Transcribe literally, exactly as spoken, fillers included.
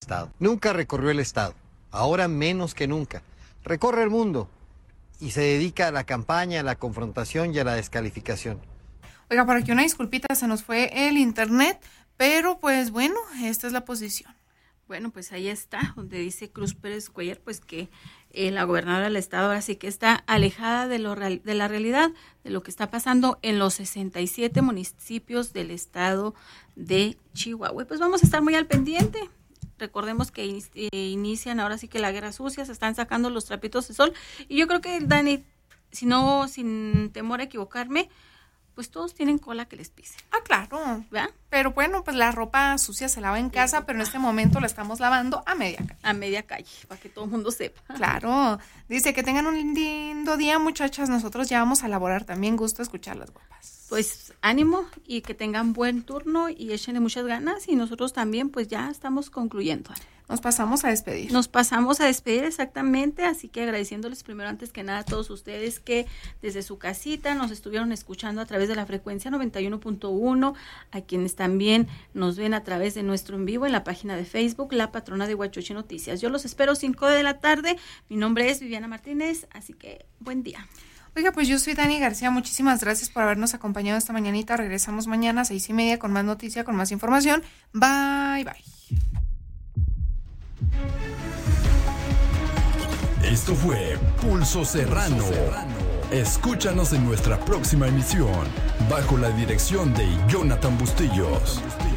Estado. Nunca recorrió el Estado, ahora menos que nunca. Recorre el mundo y se dedica a la campaña, a la confrontación y a la descalificación. Oiga, por aquí una disculpita, se nos fue el internet, pero pues bueno, esta es la posición. Bueno, pues ahí está, donde dice Cruz Pérez Cuellar, pues que eh, la gobernadora del estado ahora sí que está alejada de, lo real, de la realidad, de lo que está pasando en los sesenta y siete municipios del estado de Chihuahua. Y pues vamos a estar muy al pendiente. Recordemos que in, eh, inician ahora sí que la guerra sucia, se están sacando los trapitos de sol. Y yo creo que, Dani, si no, sin temor a equivocarme, pues todos tienen cola que les pise. Ah, claro. ¿Verdad? Pero bueno, pues la ropa sucia se lava en casa, pero en este momento la estamos lavando a media calle. A media calle, para que todo el mundo sepa. Claro. Dice que tengan un lindo día, muchachas. Nosotros ya vamos a laborar también. Gusto escucharlas, guapas. Pues ánimo y que tengan buen turno y échenle muchas ganas. Y nosotros también, pues ya estamos concluyendo. Nos pasamos a despedir. Nos pasamos a despedir, exactamente, así que agradeciéndoles primero, antes que nada, a todos ustedes que desde su casita nos estuvieron escuchando a través de la frecuencia noventa y uno punto uno, a quienes también nos ven a través de nuestro en vivo en la página de Facebook, La Patrona de Huachochi Noticias. Yo los espero cinco de la tarde, mi nombre es Viviana Martínez, así que buen día. Oiga, pues yo soy Dani García, muchísimas gracias por habernos acompañado esta mañanita, regresamos mañana a seis y media con más noticia, con más información, bye bye. Esto fue Pulso Serrano. Escúchanos en nuestra próxima emisión, bajo la dirección de Jonathan Bustillos.